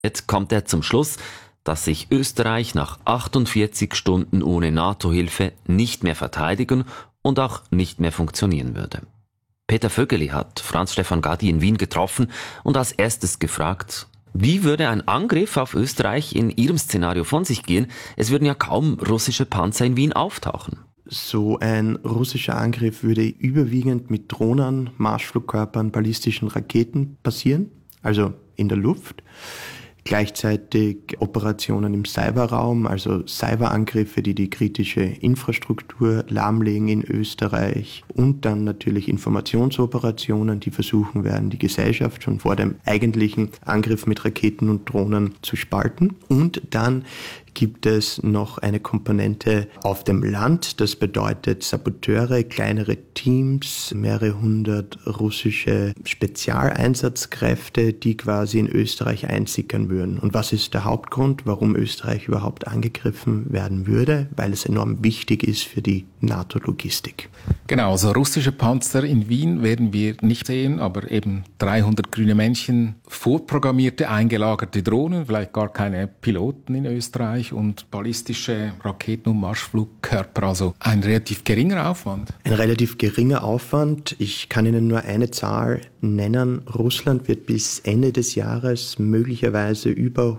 Jetzt kommt er zum Schluss, dass sich Österreich nach 48 Stunden ohne NATO-Hilfe nicht mehr verteidigen und auch nicht mehr funktionieren würde. Peter Vögeli hat Franz Stefan Gadi in Wien getroffen und als erstes gefragt, wie würde ein Angriff auf Österreich in Ihrem Szenario von sich gehen? Es würden ja kaum russische Panzer in Wien auftauchen. So ein russischer Angriff würde überwiegend mit Drohnen, Marschflugkörpern, ballistischen Raketen passieren, also in der Luft. Gleichzeitig Operationen im Cyberraum, also Cyberangriffe, die die kritische Infrastruktur lahmlegen in Österreich, und dann natürlich Informationsoperationen, die versuchen werden, die Gesellschaft schon vor dem eigentlichen Angriff mit Raketen und Drohnen zu spalten. Und dann gibt es noch eine Komponente auf dem Land. Das bedeutet Saboteure, kleinere Teams, mehrere hundert russische Spezialeinsatzkräfte, die quasi in Österreich einsickern würden. Und was ist der Hauptgrund, warum Österreich überhaupt angegriffen werden würde? Weil es enorm wichtig ist für die NATO-Logistik. Genau, also russische Panzer in Wien werden wir nicht sehen, aber eben 300 grüne Männchen, vorprogrammierte, eingelagerte Drohnen, vielleicht gar keine Piloten in Österreich und ballistische Raketen- und Marschflugkörper, also ein relativ geringer Aufwand. Ein relativ geringer Aufwand. Ich kann Ihnen nur eine Zahl nennen. Russland wird bis Ende des Jahres möglicherweise über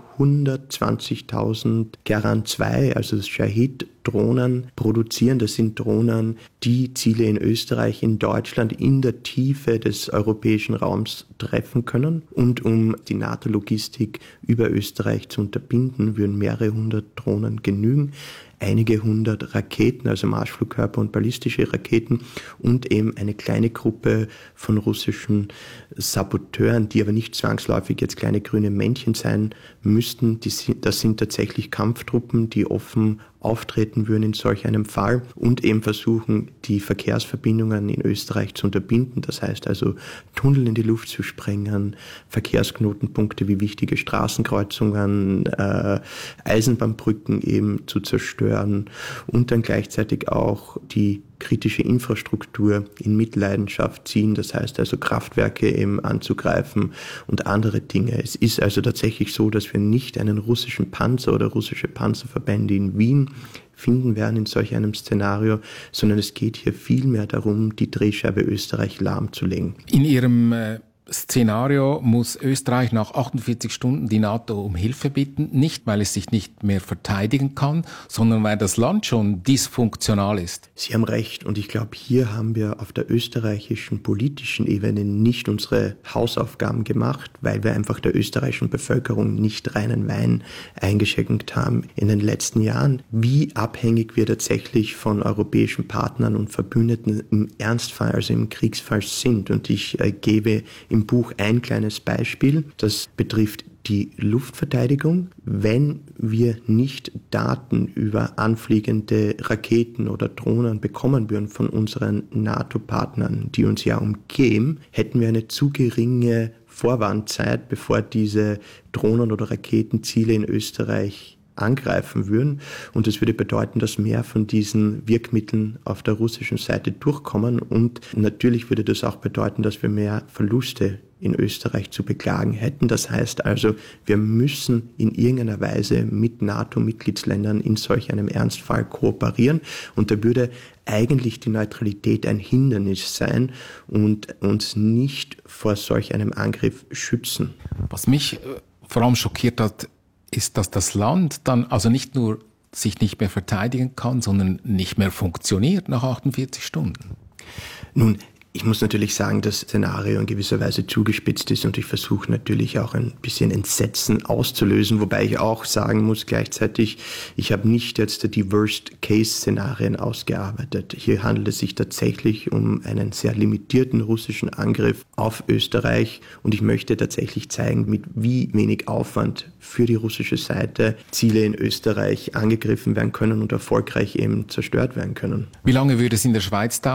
120.000 Garand 2, also das Shahid-Drohnen produzieren. Das sind Drohnen, die Ziele in Österreich, in Deutschland, in der Tiefe des europäischen Raums treffen können. Und um die NATO-Logistik über Österreich zu unterbinden, würden mehrere hundert Drohnen genügen. Einige hundert Raketen, also Marschflugkörper und ballistische Raketen und eben eine kleine Gruppe von russischen Saboteuren, die aber nicht zwangsläufig jetzt kleine grüne Männchen sein müssten. Das sind tatsächlich Kampftruppen, die offen auftreten würden in solch einem Fall und eben versuchen, die Verkehrsverbindungen in Österreich zu unterbinden. Das heißt also, Tunnel in die Luft zu sprengen, Verkehrsknotenpunkte wie wichtige Straßenkreuzungen, Eisenbahnbrücken eben zu zerstören und dann gleichzeitig auch die kritische Infrastruktur in Mitleidenschaft ziehen, das heißt also Kraftwerke eben anzugreifen und andere Dinge. Es ist also tatsächlich so, dass wir nicht einen russischen Panzer oder russische Panzerverbände in Wien finden werden in solch einem Szenario, sondern es geht hier vielmehr darum, die Drehscheibe Österreich lahmzulegen. In Ihrem Szenario muss Österreich nach 48 Stunden die NATO um Hilfe bitten, nicht weil es sich nicht mehr verteidigen kann, sondern weil das Land schon dysfunktional ist. Sie haben recht und ich glaube, hier haben wir auf der österreichischen politischen Ebene nicht unsere Hausaufgaben gemacht, weil wir einfach der österreichischen Bevölkerung nicht reinen Wein eingeschenkt haben in den letzten Jahren. Wie abhängig wir tatsächlich von europäischen Partnern und Verbündeten im Ernstfall, also im Kriegsfall sind. Und ich gebe im Buch ein kleines Beispiel, das betrifft die Luftverteidigung. Wenn wir nicht Daten über anfliegende Raketen oder Drohnen bekommen würden von unseren NATO-Partnern, die uns ja umgeben, hätten wir eine zu geringe Vorwarnzeit, bevor diese Drohnen oder Raketenziele in Österreich angreifen würden. Und das würde bedeuten, dass mehr von diesen Wirkmitteln auf der russischen Seite durchkommen. Und natürlich würde das auch bedeuten, dass wir mehr Verluste in Österreich zu beklagen hätten. Das heißt also, wir müssen in irgendeiner Weise mit NATO-Mitgliedsländern in solch einem Ernstfall kooperieren. Und da würde eigentlich die Neutralität ein Hindernis sein und uns nicht vor solch einem Angriff schützen. Was mich vor allem schockiert hat, ist, dass das Land dann also nicht nur sich nicht mehr verteidigen kann, sondern nicht mehr funktioniert nach 48 Stunden. Nun, ich muss natürlich sagen, dass das Szenario in gewisser Weise zugespitzt ist und ich versuche natürlich auch ein bisschen Entsetzen auszulösen, wobei ich auch sagen muss gleichzeitig, ich habe nicht jetzt die Worst-Case-Szenarien ausgearbeitet. Hier handelt es sich tatsächlich um einen sehr limitierten russischen Angriff auf Österreich und ich möchte tatsächlich zeigen, mit wie wenig Aufwand für die russische Seite Ziele in Österreich angegriffen werden können und erfolgreich eben zerstört werden können. Wie lange würde es in der Schweiz dauern?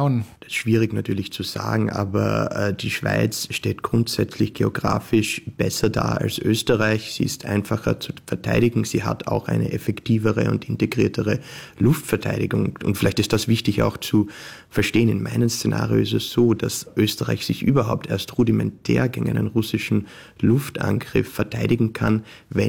schwierig natürlich zu sagen, aber die Schweiz steht grundsätzlich geografisch besser da als Österreich. Sie ist einfacher zu verteidigen. Sie hat auch eine effektivere und integriertere Luftverteidigung. Und vielleicht ist das wichtig auch zu verstehen. In meinem Szenario ist es so, dass Österreich sich überhaupt erst rudimentär gegen einen russischen Luftangriff verteidigen kann, wenn